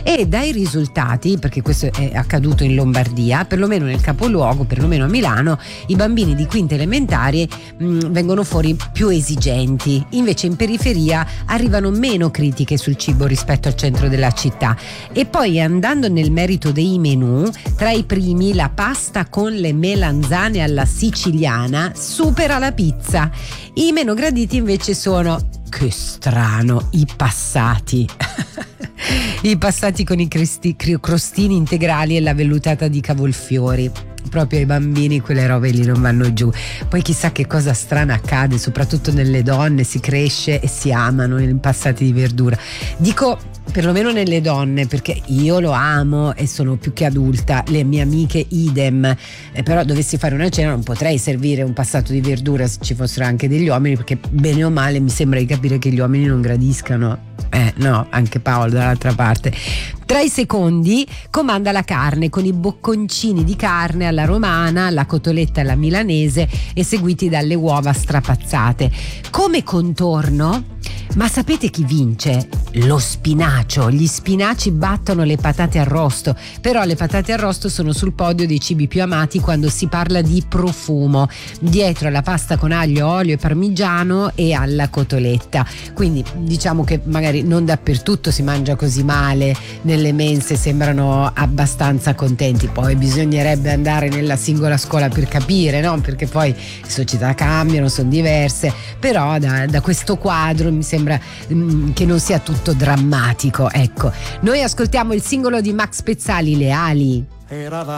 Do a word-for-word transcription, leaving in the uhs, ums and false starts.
e dai risultati, perché questo è accaduto in Lombardia, perlomeno nel capoluogo, perlomeno a Milano, i bambini di quinta elementare mh, vengono fuori più esigenti, invece in periferia arrivano meno critiche sul cibo rispetto al centro della città. E poi, andando nel merito dei menù, tra i primi la pasta con le melanzane alla siciliana supera la pizza. I meno graditi invece sono, che strano, i passati. I passati con i cresti, crostini integrali e la vellutata di cavolfiori. Proprio ai bambini quelle robe lì non vanno giù. Poi chissà che cosa strana accade, soprattutto nelle donne, si cresce e si amano i passati di verdura. Dico perlomeno nelle donne, perché io lo amo e sono più che adulta, le mie amiche idem, eh, però dovessi fare una cena non potrei servire un passato di verdura se ci fossero anche degli uomini, perché bene o male mi sembra di capire che gli uomini non gradiscano. Eh no, anche Paolo dall'altra parte. Tra i secondi comanda la carne, con i bocconcini di carne alla romana, la cotoletta alla milanese e seguiti dalle uova strapazzate. Come contorno, ma sapete chi vince? Lo spinacio. Gli spinaci battono le patate arrosto, però le patate arrosto sono sul podio dei cibi più amati quando si parla di profumo, dietro alla pasta con aglio, olio e parmigiano e alla cotoletta. Quindi diciamo che magari non dappertutto si mangia così male, nelle mense sembrano abbastanza contenti, poi bisognerebbe andare nella singola scuola per capire, no? Perché poi le società cambiano, sono diverse, però da, da questo quadro mi sembra mh, che non sia tutto drammatico. Ecco, noi ascoltiamo il singolo di Max Pezzali, Le ali. Eravamo